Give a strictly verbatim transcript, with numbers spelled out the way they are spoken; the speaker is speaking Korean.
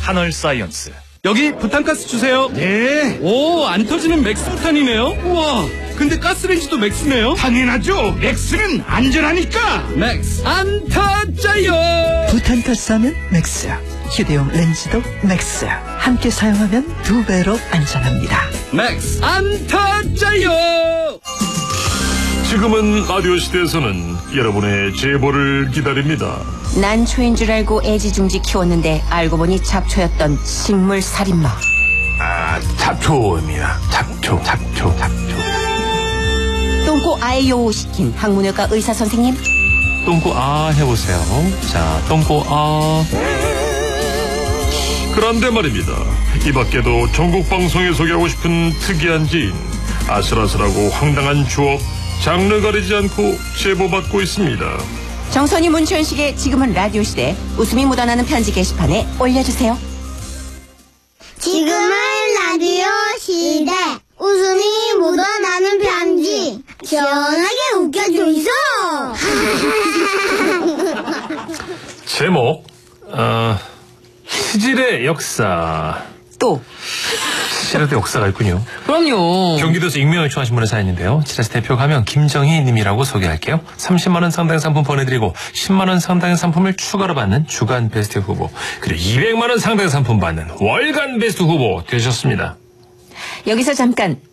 한얼사이언스. 여기 부탄가스 주세요. 네. 오, 안 터지는 맥스 부탄이네요. 우와, 근데 가스레인지도 맥스네요. 당연하죠. 맥스는 안전하니까. 맥스 안 터져요. 부탄가스 하면 맥스야. 휴대용 렌즈도 맥스야. 함께 사용하면 두 배로 안전합니다. 맥스 안 터져요. 지금은 라디오 시대에서는 여러분의 제보를 기다립니다. 난초인 줄 알고 애지중지 키웠는데 알고 보니 잡초였던 식물 살인마. 아, 잡초입니다. 잡초, 잡초, 잡초. 똥꼬 아에요 시킨 학문외과 의사 선생님. 똥꼬 아 해보세요. 자, 똥꼬 아. 그런데 말입니다. 이 밖에도 전국 방송에 소개하고 싶은 특이한 지인, 아슬아슬하고 황당한 추억, 장르 가리지 않고 제보받고 있습니다. 정선이 문천식의 지금은 라디오 시대 웃음이 묻어나는 편지 게시판에 올려주세요. 지금은 라디오 시대 웃음이 묻어나는 편지 시원하게 웃겨주이소. 제목 어, 스질의 역사. 또 스질의 역사가 있군요. 그럼요. 경기도에서 익명을 요청하신 분의 사연인데요. 지라시 대표 가명 김정희 님이라고 소개할게요. 삼십만 원 상당의 상품 보내드리고 십만 원 상당의 상품을 추가로 받는 주간 베스트 후보, 그리고 이백만 원 상당의 상품 받는 월간 베스트 후보 되셨습니다. 여기서 잠깐